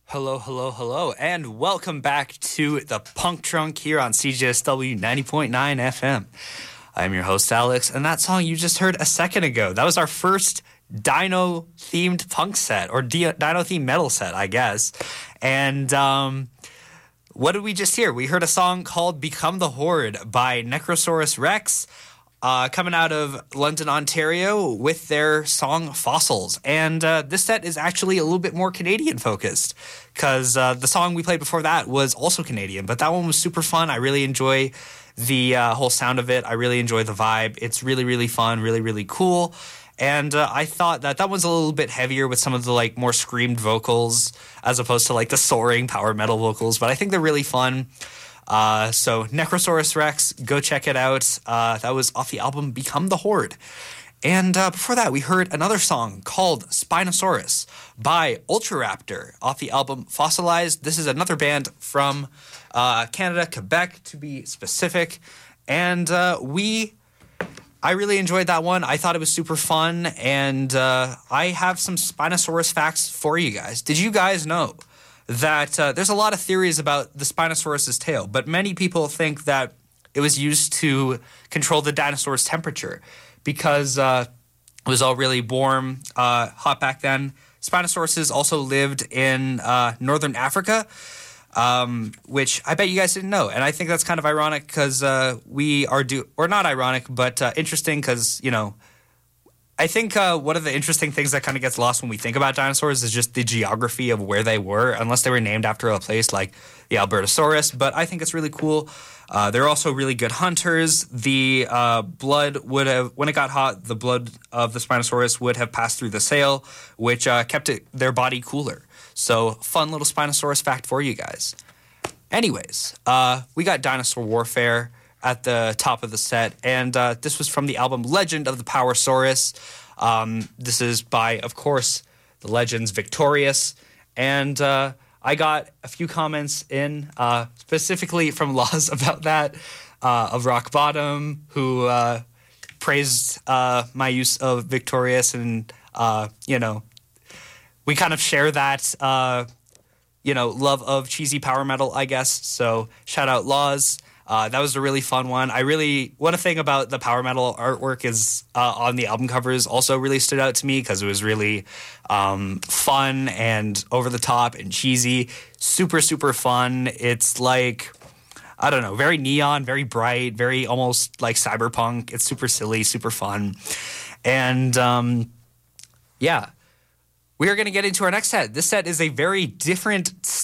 Hello, hello, hello, and welcome back to the Punk Trunk here on CJSW 90.9 FM. I'm your host, Alex, and that song you just heard a second ago, that was our first Dino-themed punk set, or Dino-themed metal set, I guess. And what did we just hear? We heard a song called Become the Horde by Necrosaurus Rex, coming out of London, Ontario, with their song Fossils. And this set is actually a little bit more Canadian-focused, because the song we played before that was also Canadian, but that one was super fun. I really enjoy the whole sound of it. I really enjoy the vibe. It's really, really fun, really, really cool. And I thought that one's a little bit heavier with some of the more screamed vocals as opposed to the soaring power metal vocals, but I think they're really fun. So Necrosaurus Rex, go check it out. That was off the album Become the Horde. And before that, we heard another song called Spinosaurus by Ultraraptor off the album Fossilized. This is another band from Canada, Quebec to be specific. And I really enjoyed that one. I thought it was super fun. And I have some Spinosaurus facts for you guys. Did you guys know that there's a lot of theories about the Spinosaurus's tail, but many people think that it was used to control the dinosaur's temperature because it was all really warm, hot back then. Spinosauruses also lived in northern Africa, which I bet you guys didn't know. And I think that's kind of ironic because or not ironic, but interesting because, I think one of the interesting things that kind of gets lost when we think about dinosaurs is just the geography of where they were, unless they were named after a place like the Albertosaurus. But I think it's really cool. They're also really good hunters. The blood would have, when it got hot, the blood of the Spinosaurus would have passed through the sail, which kept their body cooler. So fun little Spinosaurus fact for you guys. Anyways, we got Dinosaur Warfare at the top of the set, and this was from the album Legend of the Powersaurus. This is by, of course, the Legends Victorious, and I got a few comments in, specifically from Laws about that, of Rock Bottom, who praised my use of Victorious, and, we kind of share that, love of cheesy power metal, I guess, so shout out Laws. That was a really fun one. One thing about the power metal artwork is on the album covers also really stood out to me because it was really fun and over the top and cheesy. Super, super fun. It's I don't know, very neon, very bright, very almost like cyberpunk. It's super silly, super fun. And yeah. We are going to get into our next set. This set is a very different